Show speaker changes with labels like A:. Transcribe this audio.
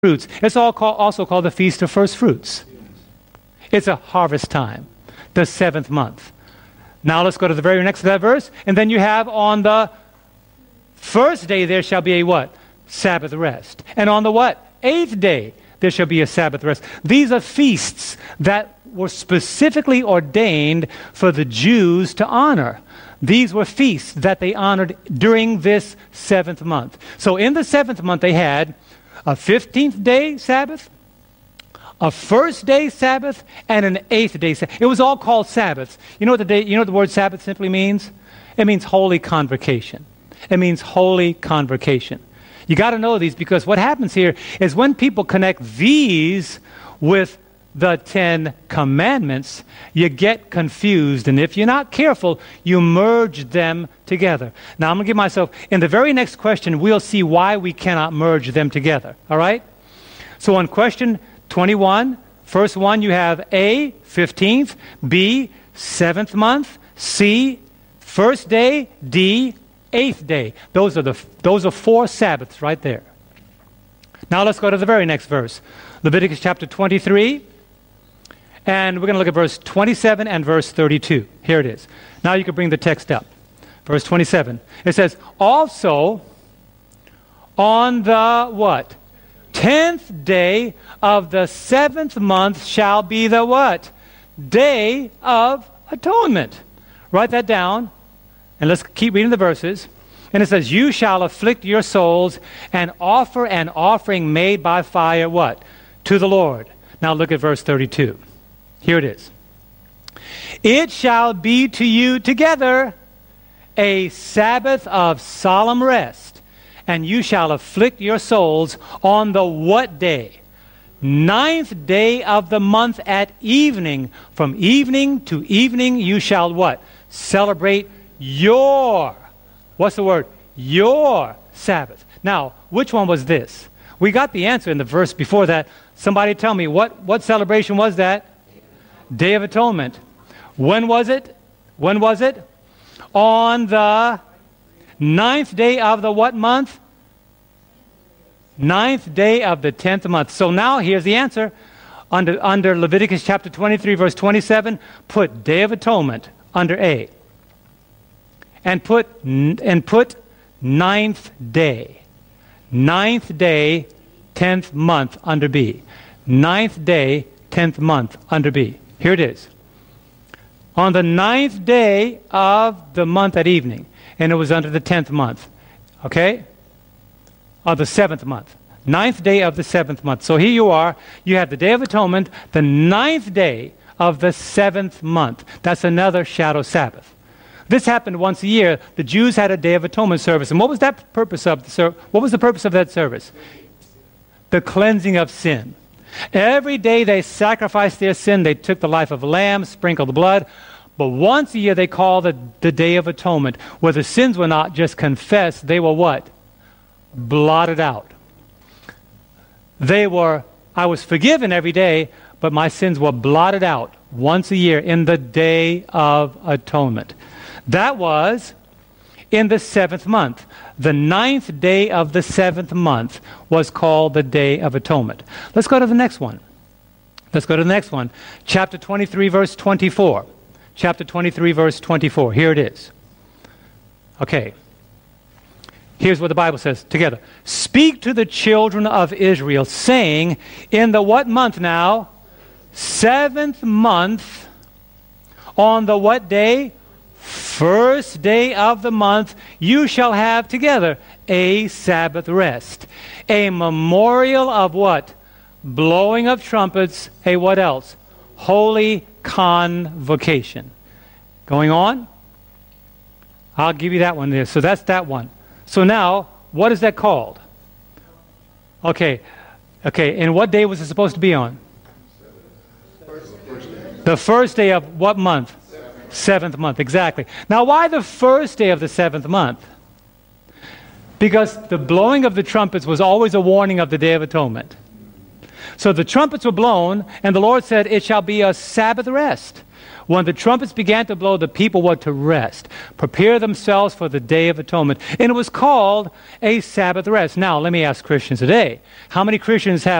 A: fruits. It's also called the Feast of First Fruits. It's a harvest time, the 7th month. Now let's go to the very next verse. And then you have on the first day there shall be a what? Sabbath rest. And on the what? 8th day there shall be a Sabbath rest. These are feasts that were specifically ordained for the Jews to honor. These were feasts that they honored during this 7th month. So in the 7th month they had a 15th day Sabbath, a first day Sabbath, and an 8th day Sabbath. It was all called Sabbaths. You know what the word Sabbath simply means? It means holy convocation. It means holy convocation. You got to know these, because what happens here is when people connect these with the 10 commandments, you get confused, and if you're not careful, you merge them together. Now I'm going to give myself, in the very next question, we'll see why we cannot merge them together. All right? So on question 21, first one, you have A, 15th, B, 7th month, C, first day, D, 8th day. Those are 4 Sabbaths right there. Now let's go to the very next verse. Leviticus chapter 23. And we're going to look at verse 27 and verse 32. Here it is. Now you can bring the text up. Verse 27. It says, also on the what? 10th day of the 7th month shall be the what? Day of atonement. Write that down. And let's keep reading the verses. And it says, you shall afflict your souls and offer an offering made by fire, what? To the Lord. Now look at verse 32. Here it is. It shall be to you together a Sabbath of solemn rest, and you shall afflict your souls on the what day? 9th day of the month at evening. From evening to evening you shall what? Celebrate your, what's the word? Your Sabbath. Now, which one was this? We got the answer in the verse before that. Somebody tell me, what celebration was that? Day of Atonement. When was it? When was it? On the 9th day of the what month? 9th day of the 10th month. So now here's the answer. Under Leviticus chapter 23, verse 27, put Day of Atonement under A. And put 9th day. 9th day, 10th month under B. 9th day, 10th month under B. Here it is. On the 9th day of the month at evening, and it was under the 10th month, okay? Of the 7th month. 9th day of the 7th month. So here you are. You have the Day of Atonement, the 9th day of the 7th month. That's another shadow Sabbath. This happened once a year. The Jews had a Day of Atonement service. And what was that purpose of what was the purpose of that service? The cleansing of sin. Every day they sacrificed their sin. They took the life of a lamb, sprinkled the blood. But once a year they called the Day of Atonement, where the sins were not just confessed, they were what? Blotted out. I was forgiven every day, but my sins were blotted out once a year in the Day of Atonement. That was in the 7th month. The 9th day of the 7th month was called the Day of Atonement. Let's go to the next one. Let's go to the next one. Chapter 23, verse 24. Chapter 23, verse 24. Here it is. Okay. Here's what the Bible says together. Speak to the children of Israel, saying, in the what month now? 7th month, on the what day? First day of the month, you shall have together a Sabbath rest. A memorial of what? Blowing of trumpets. Hey, what else? Holy convocation. Going on? I'll give you that one there. So that's that one. So now, what is that called? Okay. And what day was it supposed to be on? The first day of what month? 7th month, exactly. Now, why the first day of the 7th month? Because the blowing of the trumpets was always a warning of the Day of Atonement. So the trumpets were blown, and the Lord said, it shall be a Sabbath rest. When the trumpets began to blow, the people were to rest, prepare themselves for the Day of Atonement. And it was called a Sabbath rest. Now, let me ask Christians today, how many Christians have